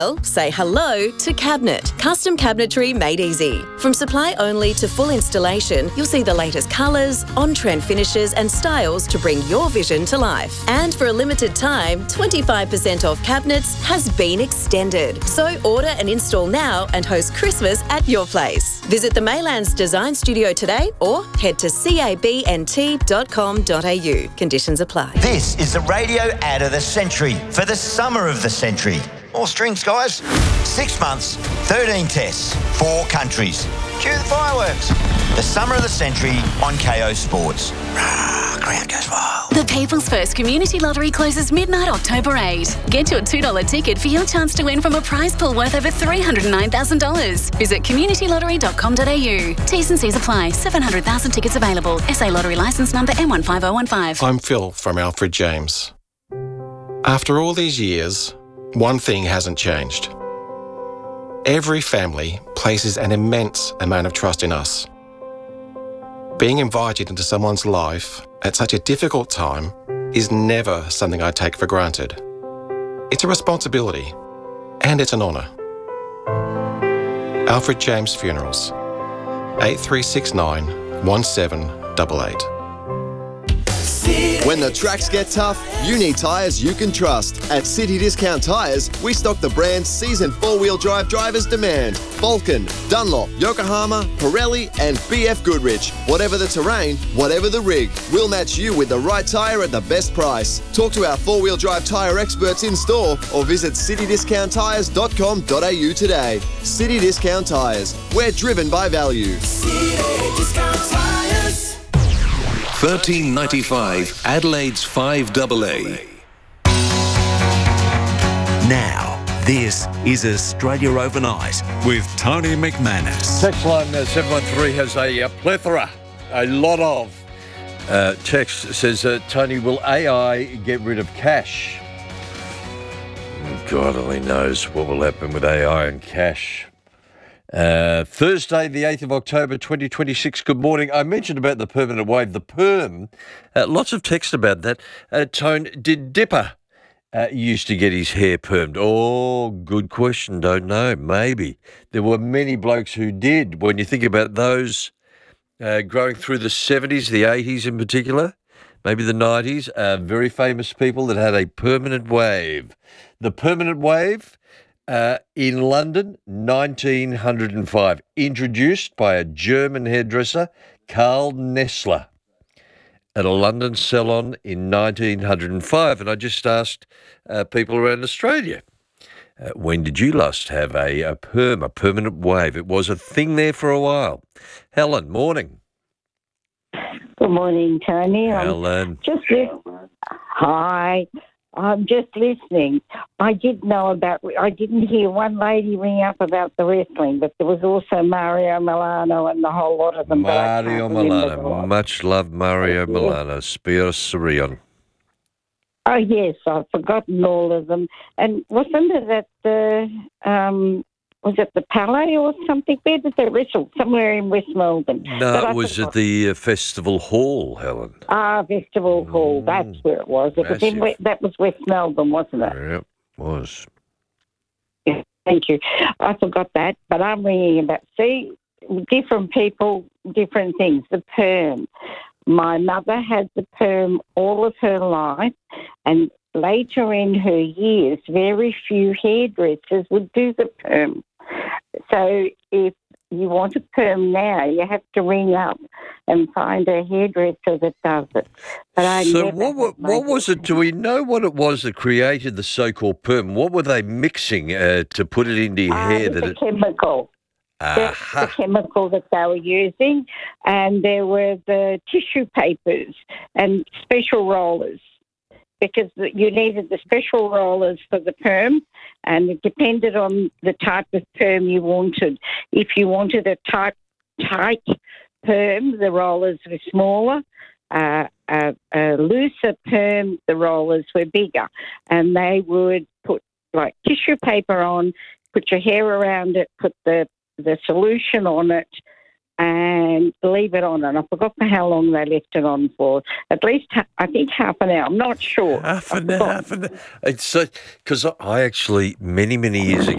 Say hello to Cabinet. Custom cabinetry made easy. From supply only to full installation, you'll see the latest colours, on-trend finishes and styles to bring your vision to life. And for a limited time, 25% off cabinets has been extended. So order and install now and host Christmas at your place. Visit the Maylands Design Studio today or head to cabnt.com.au. Conditions apply. This is the radio ad of the century for the summer of the century. More strings, guys. 6 months, 13 tests, 4 countries. Cue the fireworks. The summer of the century on KO Sports. Crowd goes wild. The People's First Community Lottery closes midnight October 8. Get your $2 ticket for your chance to win from a prize pool worth over $309,000. Visit communitylottery.com.au. T's and C's apply. 700,000 tickets available. SA Lottery licence number M15015. I'm Phil from Alfred James. After all these years, one thing hasn't changed. Every family places an immense amount of trust in us. Being invited into someone's life at such a difficult time is never something I take for granted. It's a responsibility, and it's an honour. Alfred James Funerals, 8369 1788. When the tracks get tough, you need tyres you can trust. At City Discount Tyres, we stock the brands seasoned four-wheel drive drivers demand. Vulcan, Dunlop, Yokohama, Pirelli and BF Goodrich. Whatever the terrain, whatever the rig, we'll match you with the right tyre at the best price. Talk to our four-wheel drive tyre experts in store or visit citydiscounttyres.com.au today. City Discount Tyres. We're driven by value. City Discount Tyres. 1395 Adelaide's 5AA. Now, this is Australia Overnight with Tony McManus. Text line 713 has a plethora, a lot of text says, Tony, will AI get rid of cash? God only knows what will happen with AI and cash. Thursday, the 8th of October, 2026. Good morning. I mentioned about the permanent wave, the perm. Lots of text about that. Tone, did Dipper used to get his hair permed? Oh, good question. Don't know. Maybe. There were many blokes who did. When you think about those growing through the 70s, the 80s in particular, maybe the 90s, very famous people that had a permanent wave. The permanent wave in London, 1905, introduced by a German hairdresser, Karl Nessler, at a London salon in 1905. And I just asked people around Australia, when did you last have a permanent wave? It was a thing there for a while. Helen, morning. Good morning, Tony. Helen. Hi. I'm just listening. I didn't hear one lady ring up about the wrestling, but there was also Mario Milano and the whole lot of them. Mario Milano. Much love, Mario Milano. Spiros Sirion. Oh, yes, I've forgotten all of them. And wasn't it at was it the Palais or something? Where did they wrestle? Somewhere in West Melbourne. No, it was at the Festival Hall, Helen. Festival Hall. That's where it was. It was that was West Melbourne, wasn't it? Yep, was. Yeah, thank you. I forgot that, but I'm ringing about, different people, different things. The perm. My mother had the perm all of her life, and later in her years, very few hairdressers would do the perm. So if you want a perm now, you have to ring up and find a hairdresser that does it. But what was it? Do we know what it was that created the so-called perm? What were they mixing to put it into your hair? The chemical. The chemical that they were using, and there were the tissue papers and special rollers, because you needed the special rollers for the perm, and it depended on the type of perm you wanted. If you wanted a tight perm, the rollers were smaller. A looser perm, the rollers were bigger, and they would put like tissue paper on, put your hair around it, put the solution on it, and leave it on. And I forgot for how long they left it on for. At least, I think half an hour. I'm not sure. Half an hour. It's because I actually, many years ago,